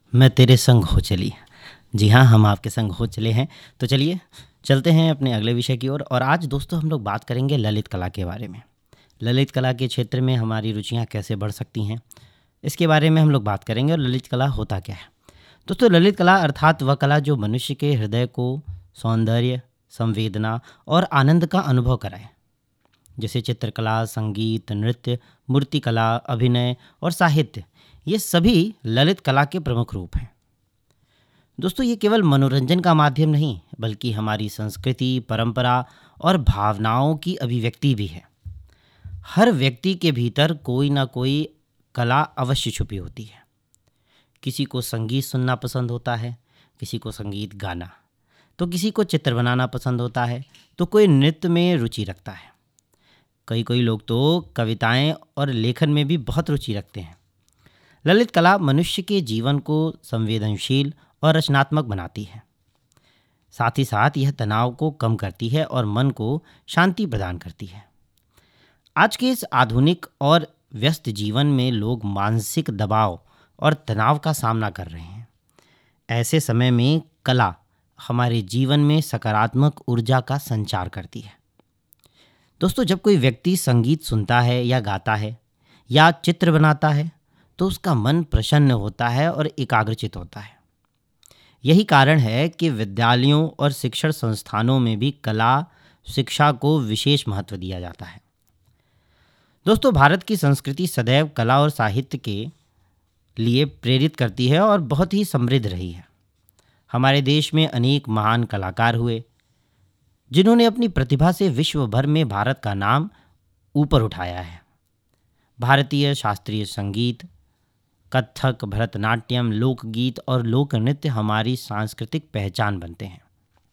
मैं तेरे संग हो चली। जी हाँ, हम आपके संग हो चले हैं। तो चलिए चलते हैं अपने अगले विषय की ओर। और आज दोस्तों हम लोग बात करेंगे ललित कला के बारे में। ललित कला के क्षेत्र में हमारी रुचियाँ कैसे बढ़ सकती हैं, इसके बारे में हम लोग बात करेंगे। और ललित कला होता क्या है दोस्तों? ललित कला अर्थात वह कला जो मनुष्य के हृदय को सौंदर्य, संवेदना और आनंद का अनुभव कराए, जैसे चित्रकला, संगीत, नृत्य, मूर्तिकला, अभिनय और साहित्य। ये सभी ललित कला के प्रमुख रूप हैं। दोस्तों ये केवल मनोरंजन का माध्यम नहीं, बल्कि हमारी संस्कृति, परंपरा और भावनाओं की अभिव्यक्ति भी है। हर व्यक्ति के भीतर कोई ना कोई कला अवश्य छुपी होती है। किसी को संगीत सुनना पसंद होता है, किसी को संगीत गाना, तो किसी को चित्र बनाना पसंद होता है, तो कोई नृत्य में रुचि रखता है। कई लोग तो कविताएं और लेखन में भी बहुत रुचि रखते हैं। ललित कला मनुष्य के जीवन को संवेदनशील और रचनात्मक बनाती है। साथ ही साथ यह तनाव को कम करती है और मन को शांति प्रदान करती है। आज के इस आधुनिक और व्यस्त जीवन में लोग मानसिक दबाव और तनाव का सामना कर रहे हैं। ऐसे समय में कला हमारे जीवन में सकारात्मक ऊर्जा का संचार करती है। दोस्तों जब कोई व्यक्ति संगीत सुनता है या गाता है या चित्र बनाता है, तो उसका मन प्रसन्न होता है और एकाग्रचित होता है। यही कारण है कि विद्यालयों और शिक्षण संस्थानों में भी कला शिक्षा को विशेष महत्व दिया जाता है। दोस्तों भारत की संस्कृति सदैव कला और साहित्य के लिए प्रेरित करती है और बहुत ही समृद्ध रही है। हमारे देश में अनेक महान कलाकार हुए, जिन्होंने अपनी प्रतिभा से विश्व भर में भारत का नाम ऊपर उठाया है। भारतीय शास्त्रीय संगीत, कथक, भरतनाट्यम, लोकगीत और लोक नृत्य हमारी सांस्कृतिक पहचान बनते हैं।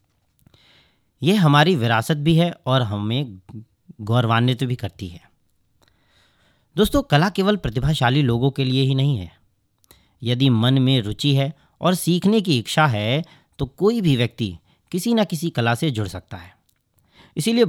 ये हमारी विरासत भी है और हमें गौरवान्वित भी करती है। दोस्तों कला केवल प्रतिभाशाली लोगों के लिए ही नहीं है। यदि मन में रुचि है और सीखने की इच्छा है, तो कोई भी व्यक्ति किसी न किसी कला से जुड़ सकता है। इसीलिए